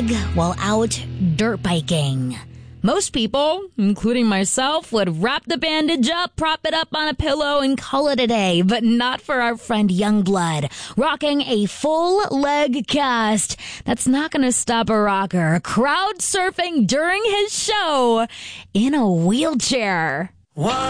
leg while out dirt biking. Most people, including myself, would wrap the bandage up, prop it up on a pillow, and call it a day. But not for our friend Youngblood, rocking a full leg cast. That's not going to stop a rocker crowd surfing during his show in a wheelchair.